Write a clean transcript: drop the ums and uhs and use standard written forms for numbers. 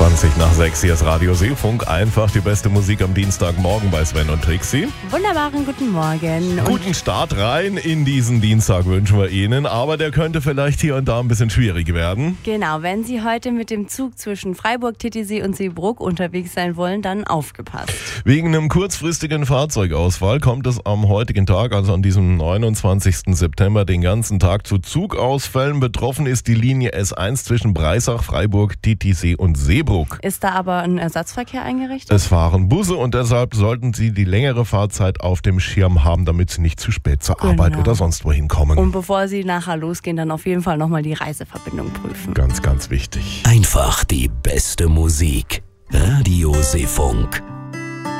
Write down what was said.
20 nach 6, hier ist Radio Seefunk. Einfach die beste Musik am Dienstagmorgen bei Sven und Trixie. Wunderbaren guten Morgen. Guten Start rein in diesen Dienstag wünschen wir Ihnen, aber der könnte vielleicht hier und da ein bisschen schwierig werden. Genau, wenn Sie heute mit dem Zug zwischen Freiburg, Titisee und Seebruck unterwegs sein wollen, dann aufgepasst. Wegen einem kurzfristigen Fahrzeugausfall kommt es am heutigen Tag, also an diesem 29. September, den ganzen Tag zu Zugausfällen. Betroffen ist die Linie S1 zwischen Breisach, Freiburg, Titisee und Seebruck. Ist da aber ein Ersatzverkehr eingerichtet? Es fahren Busse und deshalb sollten Sie die längere Fahrzeit auf dem Schirm haben, damit Sie nicht zu spät zur Arbeit oder sonst wohin kommen. Und bevor Sie nachher losgehen, dann auf jeden Fall nochmal die Reiseverbindung prüfen. Ganz, ganz wichtig. Einfach die beste Musik. Radio Seefunk.